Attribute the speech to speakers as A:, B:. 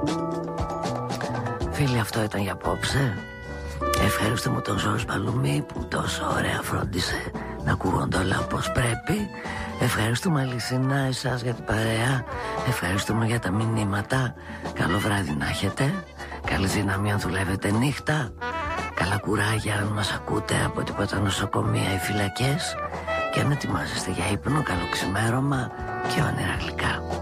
A: Φίλοι, αυτό ήταν για απόψε. Ευχαριστώ μου τον Ζόρις Παλουμή που τόσο ωραία φρόντισε να ακούγονται όλα όπως πρέπει. Ευχαριστούμε αληθινά εσάς για την παρέα. Ευχαριστούμε για τα μηνύματα. Καλό βράδυ να έχετε. Καλή δύναμη αν δουλεύετε νύχτα. Καλά κουράγια αν μας ακούτε από τίποτα νοσοκομεία ή φυλακές. Και αν ετοιμάζεστε για ύπνο, καλό ξημέρωμα και όνειρα γλυκά.